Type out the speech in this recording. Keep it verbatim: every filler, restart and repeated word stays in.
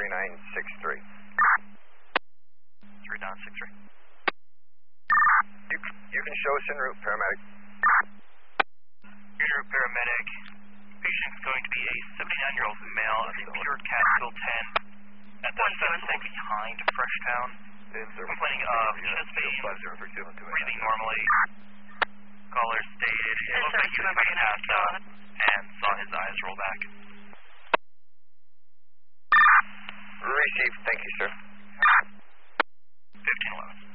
three nine six three. three nine six three. You, you can show us en route, paramedic. En route, paramedic. Patient is going to be a seventy-nine-year-old male of the Pure Catskill ten at the festival behind Freshtown. Complaining of chest pain, breathing normally. Caller stated it looked like he was going to pass out and saw his eyes roll back. Received. Thank you, sir. fifteen eleven.